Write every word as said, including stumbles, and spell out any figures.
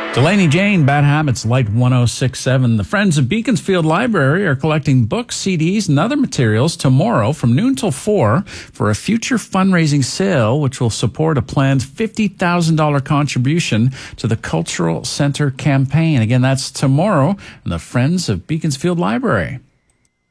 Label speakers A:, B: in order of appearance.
A: Delaney Jane, Bad Habits, Light one oh six point seven. The Friends of Beaconsfield Library are collecting books, C Ds, and other materials tomorrow from noon till four for a future fundraising sale, which will support a planned fifty thousand dollars contribution to the Cultural Center campaign. Again, that's tomorrow in the Friends of Beaconsfield Library.